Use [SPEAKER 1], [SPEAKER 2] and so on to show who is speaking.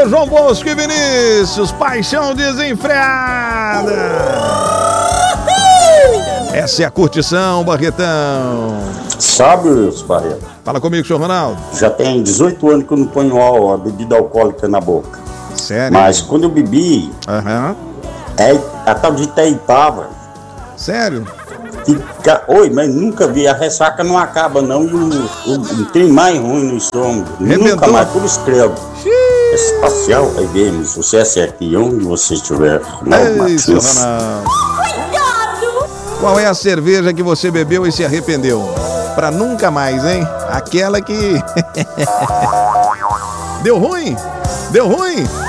[SPEAKER 1] Alô, João Bosco e Vinícius, paixão desenfreada. Essa é a curtição, Barretão.
[SPEAKER 2] Sabe, Barreto?
[SPEAKER 1] Fala comigo, senhor Ronaldo.
[SPEAKER 2] Já tem 18 anos que eu não ponho a bebida alcoólica na boca.
[SPEAKER 1] Sério?
[SPEAKER 2] Mas quando eu bebi, a tal de Itaipava.
[SPEAKER 1] Sério?
[SPEAKER 2] Oi, mas nunca vi, a ressaca não acaba não, e o trem mais ruim no estômago, nunca mais, por escrevo. Espacial, aí vemos, você acerta e onde você estiver.
[SPEAKER 1] Ei, seu Ronaldo. Cuidado! Qual é a cerveja que você bebeu e se arrependeu? Pra nunca mais, hein? Aquela que... Deu ruim? Deu ruim?